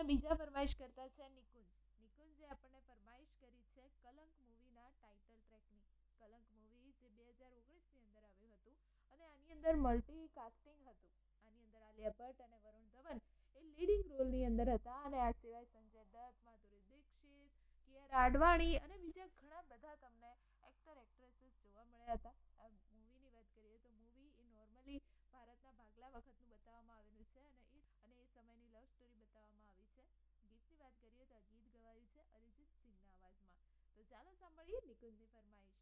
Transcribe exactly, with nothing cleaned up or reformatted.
અને બીજા ફરમાઈશ કરતા છે નિકુંજ. નિકુંજે આપણને ફરમાઈશ કરી છે કલંક મૂવીના ટાઇટલ ટ્રેકની. કલંક મૂવી જે બે હજાર ઓગણીસની અંદર આવ્યું હતું અને આની અંદર મલ્ટી કાસ્ટિંગ હતું. આની અંદર આલિયા ભટ્ટ અને વરુણ ધવન એ લીડિંગ રોલની અંદર હતા અને આ સિવાય સંજય દત્ત, માધુરી દીક્ષિત, કિયારા આડવાણી અને બીજા ઘણા બધા તમને એક્ટર એક્ટ્રેસીસ જોવા મળ્યા હતા. આ મૂવીની વાત કરીએ તો મૂવી એ નોર્મલી ભારતના ભાગલા વખતનું બતાવવામાં આવેલું છે અને એ અને એ સમયની લવ સ્ટોરી બતાવવામાં આવી છે. ગીતની વાત કરીએ તો આ ગીત ગવાયું છે અરિજીત સિંહના અવાજમાં. તો ચાલો સાંભળીએ નિકુંજની ફરમાઈશ.